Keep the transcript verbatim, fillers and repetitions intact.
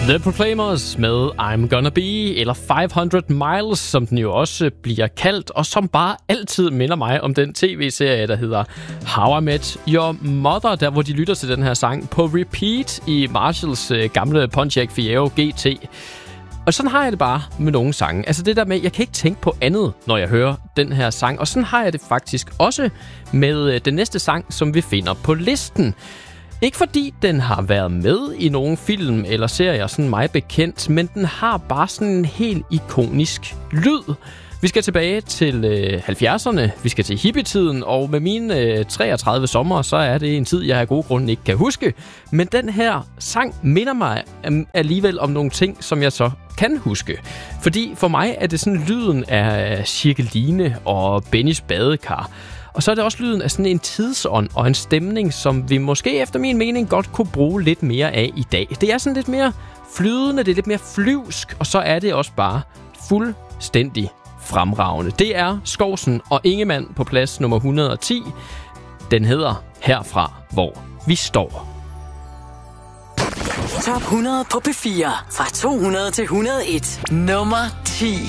The Proclaimers med I'm Gonna Be, eller five hundred miles, som den jo også bliver kaldt, og som bare altid minder mig om den tv-serie, der hedder How I Met Your Mother, der hvor de lytter til den her sang på repeat i Marshalls øh, gamle Pontiac Fiero G T. Og sådan har jeg det bare med nogle sange. Altså det der med, jeg kan ikke tænke på andet, når jeg hører den her sang. Og sådan har jeg det faktisk også med øh, den næste sang, som vi finder på listen. Ikke fordi den har været med i nogle film eller serier, sådan mig bekendt, men den har bare sådan en helt ikonisk lyd. Vi skal tilbage til øh, halvfjerdserne, vi skal til hippietiden, og med mine øh, treogtredive sommer, så er det en tid, jeg af gode grunde ikke kan huske. Men den her sang minder mig um, alligevel om nogle ting, som jeg så kan huske. Fordi for mig er det sådan lyden af Cirkeline og Bennys badekar. Og så er det også lyden af sådan en tidsånd og en stemning, som vi måske efter min mening godt kunne bruge lidt mere af i dag. Det er sådan lidt mere flydende, det er lidt mere flyvsk, og så er det også bare fuldstændig fremragende. Det er Skovsen og Ingemann på plads nummer et hundrede og ti. Den hedder Herfra, hvor vi står. Top hundrede på P fire. Fra to hundrede til et hundrede og en. Nummer ti.